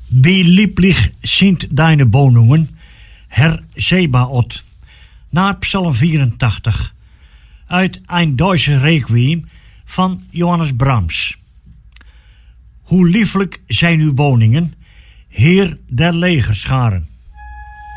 Wie lieblich sind deine Wohnungen, Herr Zebaoth. Na het Psalm 84 uit Ein Deutsche Requiem van Johannes Brahms. Hoe lieflijk zijn uw woningen, Heer der legerscharen.